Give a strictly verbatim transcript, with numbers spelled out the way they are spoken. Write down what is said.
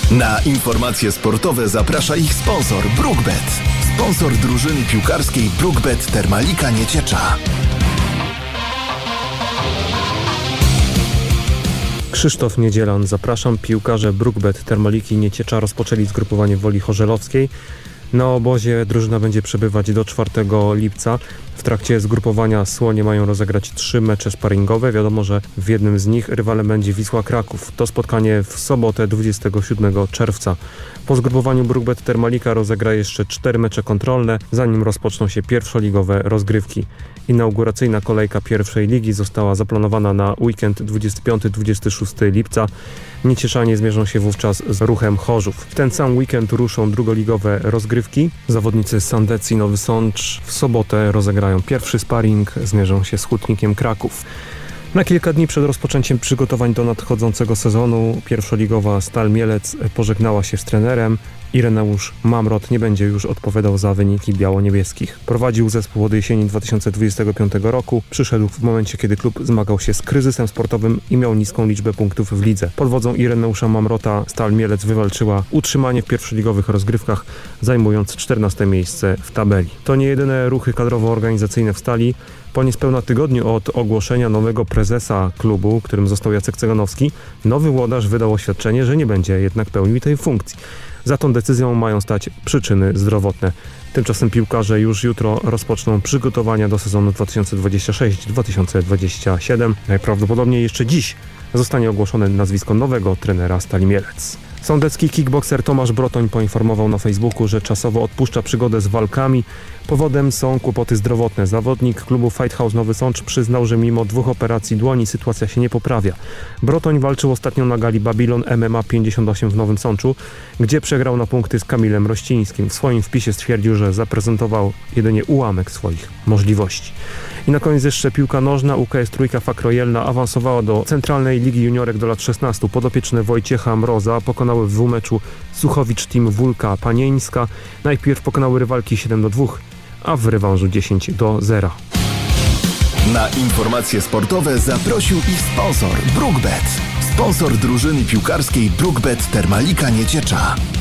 Na informacje sportowe zaprasza ich sponsor BrookBet. Sponsor drużyny piłkarskiej BrookBet Termalika Nieciecza. Krzysztof Niedzielan, zapraszam. Piłkarze BrookBet Termaliki Nieciecza rozpoczęli zgrupowanie w Woli Chorzelowskiej. Na obozie drużyna będzie przebywać do czwartego lipca. W trakcie zgrupowania Słonie mają rozegrać trzy mecze sparingowe. Wiadomo, że w jednym z nich rywalem będzie Wisła Kraków. To spotkanie w sobotę dwudziestego siódmego czerwca. Po zgrupowaniu BrookBet Termalika rozegra jeszcze cztery mecze kontrolne, zanim rozpoczną się pierwszoligowe rozgrywki. Inauguracyjna kolejka pierwszej ligi została zaplanowana na weekend dwudziestego piątego do dwudziestego szóstego lipca. Niecieszanie zmierzą się wówczas z Ruchem Chorzów. W ten sam weekend ruszą drugoligowe rozgrywki. Zawodnicy Sandecji Nowy Sącz w sobotę rozegrają pierwszy sparring, zmierzą się z Hutnikiem Kraków. Na kilka dni przed rozpoczęciem przygotowań do nadchodzącego sezonu pierwszoligowa Stal Mielec pożegnała się z trenerem. Ireneusz Mamrot nie będzie już odpowiadał za wyniki biało-niebieskich. Prowadził zespół od jesieni dwa tysiące dwudziestego piątego roku. Przyszedł w momencie, kiedy klub zmagał się z kryzysem sportowym i miał niską liczbę punktów w lidze. Pod wodzą Ireneusza Mamrota Stal Mielec wywalczyła utrzymanie w pierwszoligowych rozgrywkach, zajmując czternaste miejsce w tabeli. To nie jedyne ruchy kadrowo-organizacyjne w Stali. Po niespełna tygodniu od ogłoszenia nowego prezesa klubu, którym został Jacek Ceganowski, nowy włodarz wydał oświadczenie, że nie będzie jednak pełnił tej funkcji. Za tą decyzją mają stać przyczyny zdrowotne. Tymczasem piłkarze już jutro rozpoczną przygotowania do sezonu dwa tysiące dwudziestego szóstego dwa tysiące dwudziestego siódmego. Najprawdopodobniej jeszcze dziś zostanie ogłoszone nazwisko nowego trenera Stali Mielec. Sądecki kickbokser Tomasz Brotoń poinformował na Facebooku, że czasowo odpuszcza przygodę z walkami. Powodem są kłopoty zdrowotne. Zawodnik klubu Fight House Nowy Sącz przyznał, że mimo dwóch operacji dłoni sytuacja się nie poprawia. Brotoń walczył ostatnio na gali Babylon M M A pięćdziesiąt osiem w Nowym Sączu, gdzie przegrał na punkty z Kamilem Rościńskim. W swoim wpisie stwierdził, że zaprezentował jedynie ułamek swoich możliwości. I na koniec jeszcze piłka nożna. U K S Trójka Fakrojelna awansowała do Centralnej Ligi Juniorek do lat szesnastu. Podopieczne Wojciecha Mroza pokonały w dwumeczu Suchowicz Team Wólka Panieńska. Najpierw pokonały rywalki siedem do dwóch, a w rewanżu dziesięć do zera. Na informacje sportowe zaprosił ich sponsor BrookBet. Sponsor drużyny piłkarskiej BrookBet Termalika Nieciecza.